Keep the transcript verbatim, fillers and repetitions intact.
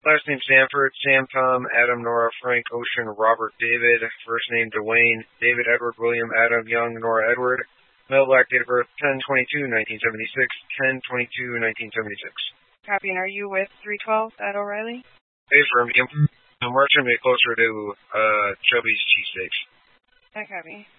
Last name Sanford, Sam, Tom, Adam, Nora, Frank, Ocean, Robert, David. First name Dwayne, David, Edward, William, Adam, Young, Nora, Edward. Male, black, date of birth ten twenty-two nineteen seventy-six, ten twenty-two nineteen seventy-six. Copy, and are you with three twelve at O'Reilly? Hey, firm. I'm marching me closer to uh, Chubby's cheesesteaks. I copy.